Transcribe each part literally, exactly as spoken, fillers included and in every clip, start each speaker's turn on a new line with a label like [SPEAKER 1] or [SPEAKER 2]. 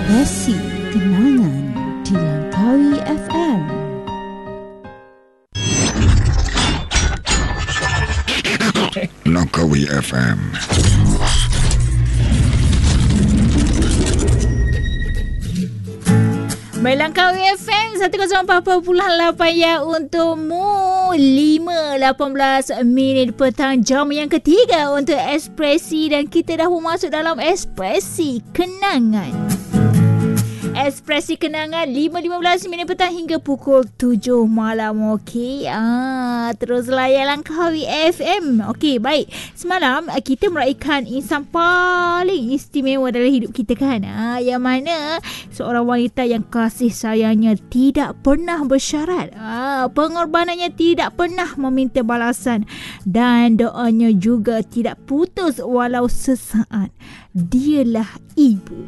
[SPEAKER 1] Ekspresi Kenangan di Langkawi F M.
[SPEAKER 2] Langkawi F M.
[SPEAKER 3] Baik, Langkawi F M seratus empat puluh lapan ya untukmu. Lima lapan belas minit petang, jam yang ketiga untuk Ekspresi, dan kita dah masuk dalam Ekspresi Kenangan. Ekspresi Kenangan lima lima belas minit petang hingga pukul tujuh malam. Okey, ah, terus layan Langkawi F M. Okey, baik. Semalam kita meraihkan insan paling istimewa dalam hidup kita kan. Ah, yang mana seorang wanita yang kasih sayangnya tidak pernah bersyarat. Ah, pengorbanannya tidak pernah meminta balasan, dan doanya juga tidak putus walau sesaat. Dialah ibu.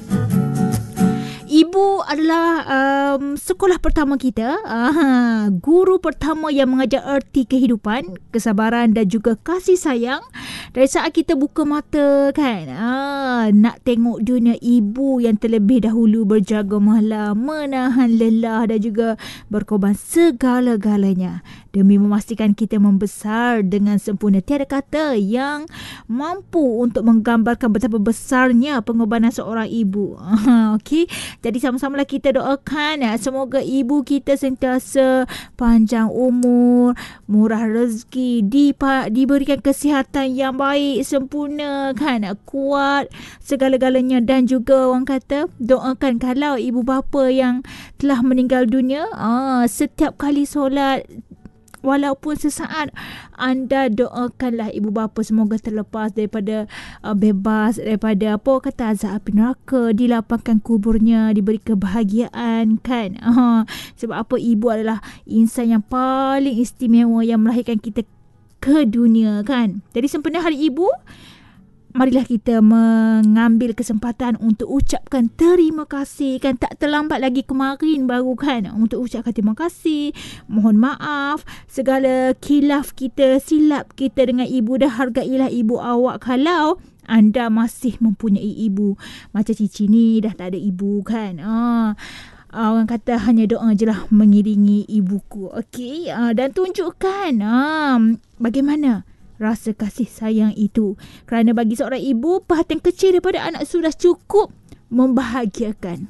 [SPEAKER 3] Ibu adalah um, sekolah pertama kita, uh, guru pertama yang mengajar erti kehidupan, kesabaran dan juga kasih sayang. Dari saat kita buka mata kan, uh, nak tengok dunia, ibu yang terlebih dahulu berjaga malam, menahan lelah dan juga berkorban segala-galanya demi memastikan kita membesar dengan sempurna. Tiada kata yang mampu untuk menggambarkan betapa besarnya pengorbanan seorang ibu. Uh, Okey. Jadi sama-samalah kita doakan ya, semoga ibu kita sentiasa panjang umur, murah rezeki, dipa, diberikan kesihatan yang baik, sempurna kan, kuat segala-galanya. Dan juga orang kata doakan kalau ibu bapa yang telah meninggal dunia, ah, setiap kali solat walaupun sesaat, anda doakanlah ibu bapa semoga terlepas daripada uh, bebas daripada apa kata azab api neraka, dilapangkan kuburnya, diberi kebahagiaan kan. Uh, sebab apa, ibu adalah insan yang paling istimewa yang melahirkan kita ke dunia kan. Jadi sempena Hari Ibu, marilah kita mengambil kesempatan untuk ucapkan terima kasih kan. Tak terlambat lagi, kemarin baru kan, untuk ucapkan terima kasih, mohon maaf segala khilaf kita, silap kita dengan ibu. Dah hargailah ibu awak kalau anda masih mempunyai ibu. Macam Cici ni dah tak ada ibu kan. Ah, orang kata hanya doa je lah mengiringi ibuku. Okey, ah, dan tunjukkan ah, bagaimana rasa kasih sayang itu. Kerana bagi seorang ibu, perhatian kecil daripada anak sudah cukup membahagiakan.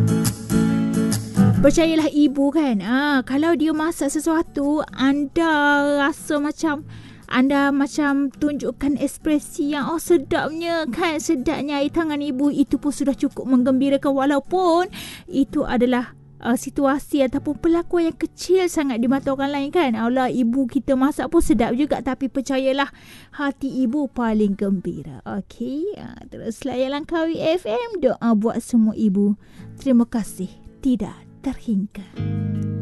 [SPEAKER 3] Percayalah ibu kan, ah, kalau dia masak sesuatu, anda rasa macam anda macam tunjukkan ekspresi yang oh sedapnya kan, sedapnya air tangan ibu, itu pun sudah cukup menggembirakan. Walaupun itu adalah Uh, situasi ataupun perlakuan yang kecil sangat di mata orang lain kan. Allah, ibu kita masak pun sedap juga, tapi percayalah hati ibu paling gembira. Okey, uh, terus layan Langkawi F M. Doa buat semua ibu. Terima kasih tidak terhingga.